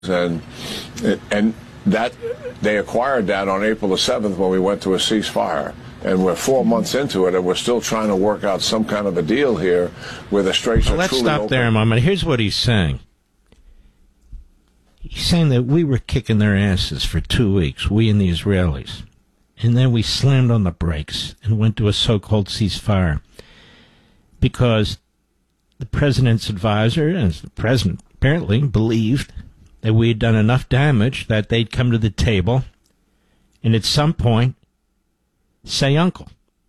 and that they acquired that on April the 7th when we went to a ceasefire. And we're 4 months into it, and we're still trying to work out some kind of a deal here where the straits are truly open. Let's stop there a moment. Here's what he's saying. He's saying that we were kicking their asses for 2 weeks, we and the Israelis. And then we slammed on the brakes and went to a so-called ceasefire because the president's advisor, and the president apparently, believed that we had done enough damage that they'd come to the table and at some point say uncle.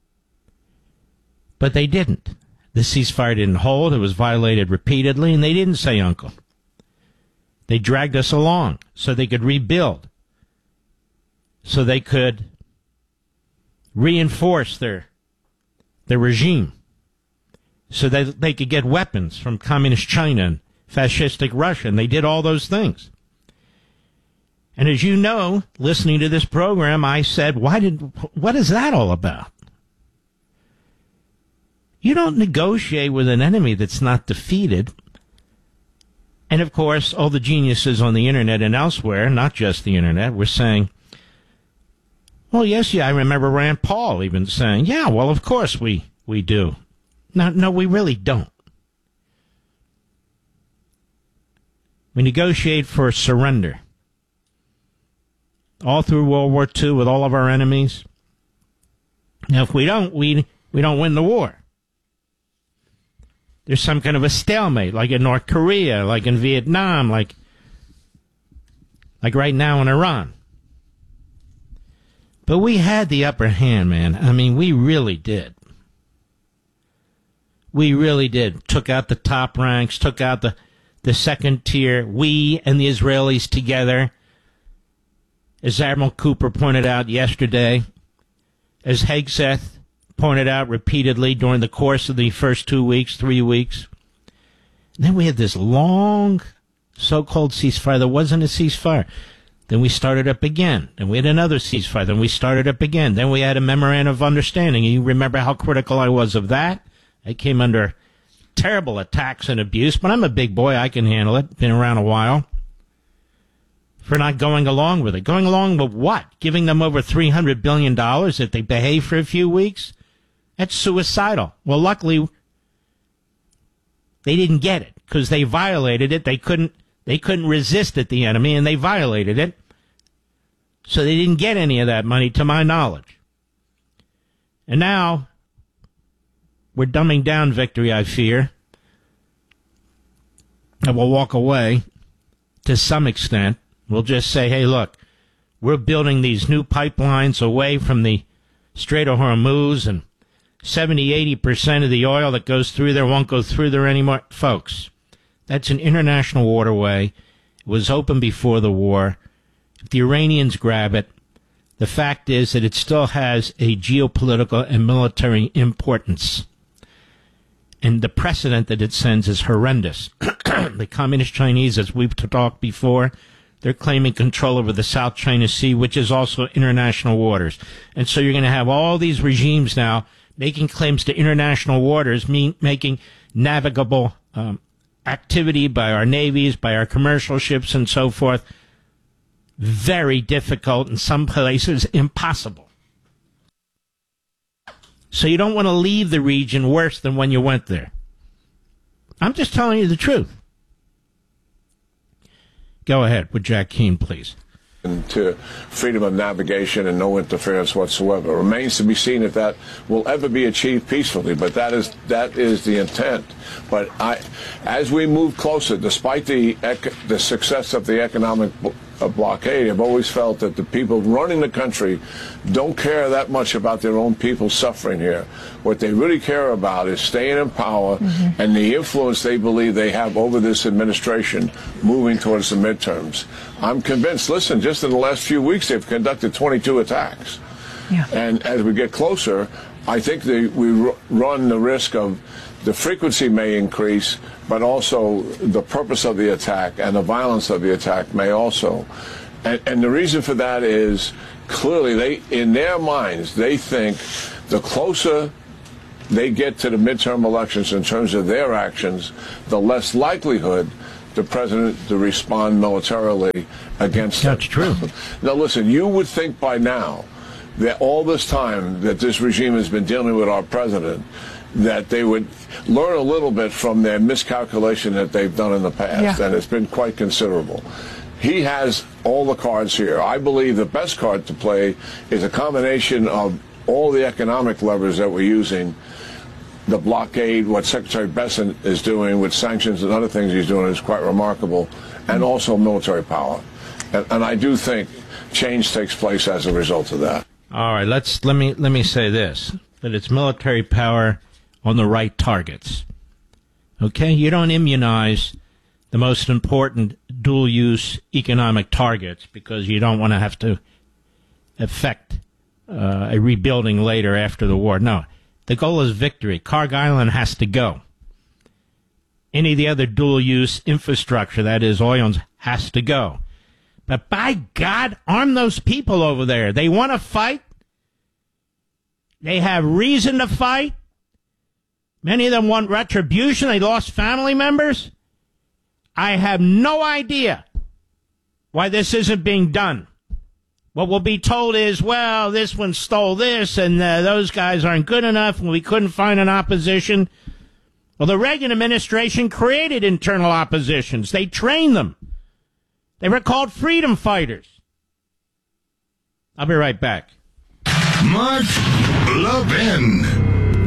But they didn't. The ceasefire didn't hold. It was violated repeatedly, and they didn't say uncle. They dragged us along so they could rebuild, so they could reinforce their regime, so that they could get weapons from communist China and fascistic Russia, and they did all those things. And as you know, listening to this program, I said, what is that all about? You don't negotiate with an enemy that's not defeated. And of course, all the geniuses on the internet and elsewhere, not just the internet, were saying, well, yes, I remember Rand Paul even saying, yeah, well, of course we do. No, we really don't. We negotiate for surrender. All through World War II with all of our enemies. Now, if we don't, we don't win the war. There's some kind of a stalemate, like in North Korea, like in Vietnam, like right now in Iran. But we had the upper hand, man. I mean, we really did. We really did. Took out the top ranks, took out the second tier. We and the Israelis together. As Admiral Cooper pointed out yesterday, as Hegseth pointed out repeatedly during the course of the first 2 weeks, 3 weeks. And then we had this long so-called ceasefire that wasn't a ceasefire. Then we started up again. Then we had another ceasefire. Then we started up again. Then we had a memorandum of understanding. And you remember how critical I was of that? I came under terrible attacks and abuse, but I'm a big boy. I can handle it. Been around a while. For not going along with it. Going along with what? Giving them over $300 billion if they behave for a few weeks? That's suicidal. Well, luckily, they didn't get it because they violated it. They couldn't resist it, the enemy, and they violated it. So they didn't get any of that money, to my knowledge. And now, we're dumbing down victory, I fear. And we'll walk away to some extent. We'll just say, hey, look, we're building these new pipelines away from the Strait of Hormuz, and 70-80% of the oil that goes through there won't go through there anymore. Folks, that's an international waterway. It was open before the war. If the Iranians grab it, the fact is that it still has a geopolitical and military importance. And the precedent that it sends is horrendous. The Communist Chinese, as we've talked before, they're claiming control over the South China Sea, which is also international waters. And so you're going to have all these regimes now making claims to international waters, making navigable activity by our navies, by our commercial ships, and so forth, very difficult, in some places impossible. So you don't want to leave the region worse than when you went there. I'm just telling you the truth. Go ahead with Jack Keane, please. To freedom of navigation and no interference whatsoever. It remains to be seen if that will ever be achieved peacefully, but that is the intent. But as we move closer, despite the success of the economic blockade, I've always felt that the people running the country don't care that much about their own people suffering here. What they really care about is staying in power and the influence they believe they have over this administration moving towards the midterms. I'm convinced, listen, just in the last few weeks they've conducted 22 attacks. Yeah. And as we get closer, I think we run the risk of the frequency may increase, but also the purpose of the attack and the violence of the attack may also. And the reason for that is clearly in their minds, they think the closer they get to the midterm elections in terms of their actions, the less likelihood the president to respond militarily against them. That's true. Now, listen, you would think by now that all this time that this regime has been dealing with our president, that they would learn a little bit from their miscalculation that they've done in the past, and it's been quite considerable. He has all the cards here. I believe the best card to play is a combination of all the economic levers that we're using. The blockade, what Secretary Bessent is doing with sanctions and other things he's doing is quite remarkable, and also military power. And I do think change takes place as a result of that. All right, let me say this, that it's military power on the right targets. Okay? You don't immunize the most important dual-use economic targets because you don't want to have to affect a rebuilding later after the war. No, the goal is victory. Carg Island has to go. Any of the other dual-use infrastructure, that is, oil, has to go. But by God, arm those people over there. They want to fight. They have reason to fight. Many of them want retribution. They lost family members. I have no idea why this isn't being done. What we'll be told is, well, this one stole this, and those guys aren't good enough, and we couldn't find an opposition. Well, the Reagan administration created internal oppositions. They trained them. They were called freedom fighters. I'll be right back. Mark Levin.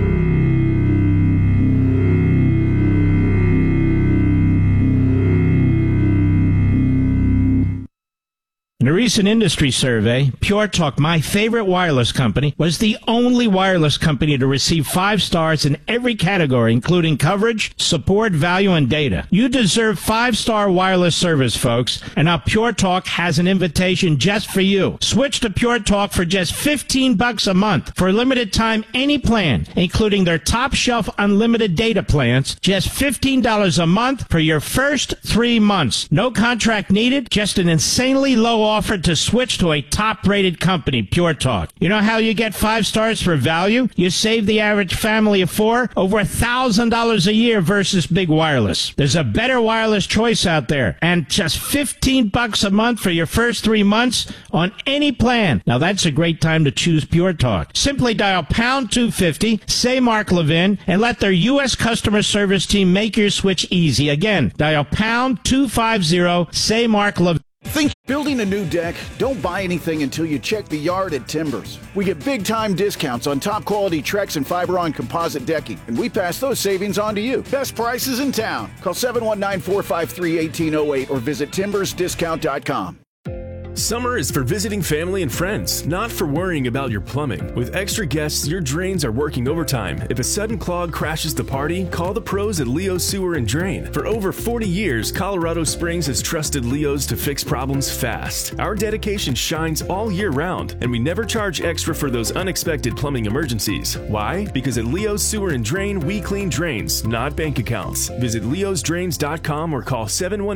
In a recent industry survey, Pure Talk, my favorite wireless company, was the only wireless company to receive 5 stars in every category, including coverage, support, value, and data. You deserve 5-star wireless service, folks, and now Pure Talk has an invitation just for you. Switch to Pure Talk for just $15 a month. For a limited time, any plan, including their top-shelf unlimited data plans, just $15 a month for your first 3 months. No contract needed, just an insanely low offer to switch to a top-rated company, Pure Talk. You know how you get 5 stars for value? You save the average family of 4 over $1,000 a year versus big wireless. There's a better wireless choice out there, and just $15 a month for your first 3 months on any plan. Now that's a great time to choose Pure Talk. Simply dial pound 250, say Mark Levin, and let their U.S. customer service team make your switch easy. Again, dial pound 250, say Mark Levin. Think building a new deck? Don't buy anything until you check the yard at Timbers. We get big-time discounts on top-quality Trex and Fiberon composite decking, and we pass those savings on to you. Best prices in town. Call 719-453-1808 or visit timbersdiscount.com. Summer is for visiting family and friends, not for worrying about your plumbing. With extra guests, your drains are working overtime. If a sudden clog crashes the party, call the pros at Leo Sewer and Drain. For over 40 years, Colorado Springs has trusted Leo's to fix problems fast. Our dedication shines all year round, and we never charge extra for those unexpected plumbing emergencies. Why? Because at Leo's Sewer and Drain, we clean drains, not bank accounts. Visit leosdrains.com or call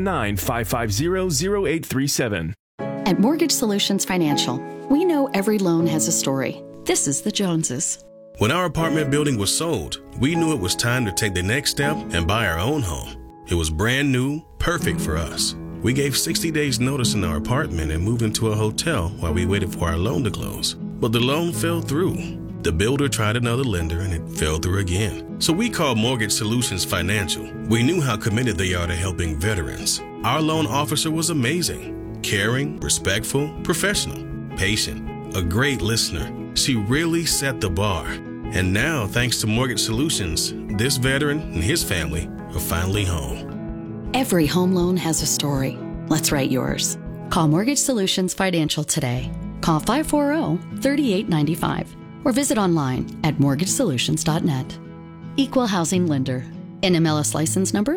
719-550-0837. At Mortgage Solutions Financial, we know every loan has a story. This is the Joneses. When our apartment building was sold, we knew it was time to take the next step and buy our own home. It was brand new, perfect for us. We gave 60 days notice in our apartment and moved into a hotel while we waited for our loan to close. But the loan fell through. The builder tried another lender and it fell through again. So we called Mortgage Solutions Financial. We knew how committed they are to helping veterans. Our loan officer was amazing. Caring, respectful, professional, patient, a great listener. She really set the bar. And now, thanks to Mortgage Solutions, this veteran and his family are finally home. Every home loan has a story. Let's write yours. Call Mortgage Solutions Financial today. Call 540-3895 or visit online at mortgagesolutions.net. Equal Housing Lender. NMLS license number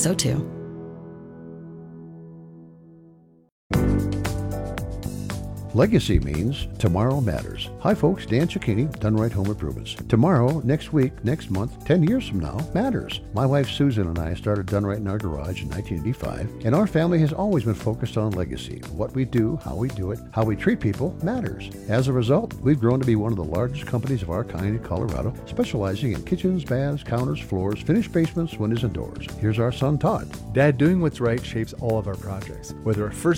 61602. Legacy means tomorrow matters. Hi folks, Dan Cicchini, Done Right Home Improvements. Tomorrow, next week, next month, 10 years from now matters. My wife Susan and I started Done Right in our garage in 1985, and our family has always been focused on legacy. What we do, how we do it, how we treat people matters. As a result, we've grown to be one of the largest companies of our kind in Colorado, specializing in kitchens, baths, counters, floors, finished basements, windows, and doors. Here's our son Todd. Dad, doing what's right shapes all of our projects. Whether a first